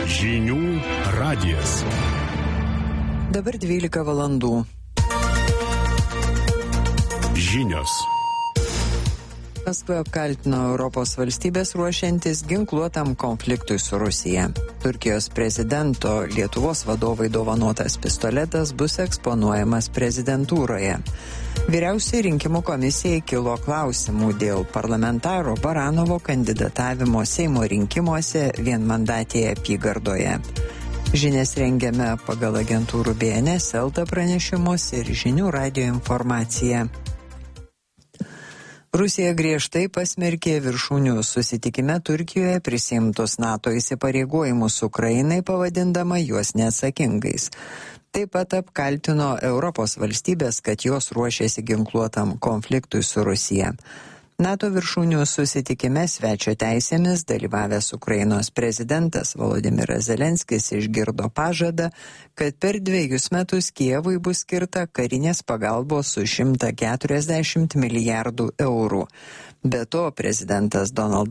Žinių radijas. Dabar 12 valandų. Žinios. Maskva apkaltino Europos valstybės ruošiantis ginkluotam konfliktui su Rusija. Turkijos prezidento Lietuvos vadovai dovanotas pistoletas bus eksponuojamas prezidentūroje. Vyriausiai rinkimų komisijai kilo klausimų dėl parlamentaro Baranovo kandidatavimo Seimo rinkimuose vienmandatėje apygardoje. Žinias rengiame pagal agentūrų BNS, LT pranešimus ir Žinių radijo informaciją. Rusija griežtai pasmerkė viršūnių susitikime Turkijoje prisiimtus NATO įsipareigojimus Ukrainai, pavadindama juos neatsakingais. Taip pat apkaltino Europos valstybės, kad jos ruošiasi ginkluotam konfliktui su Rusija. NATO viršūnių susitikime svečio teisėmis dalyvavęs Ukrainos prezidentas Volodymyras Zelenskis išgirdo pažadą, kad per 2 metus Kijevui bus skirta karinės pagalbos su 140 milijardų eurų. Be to, prezidentas Donaldas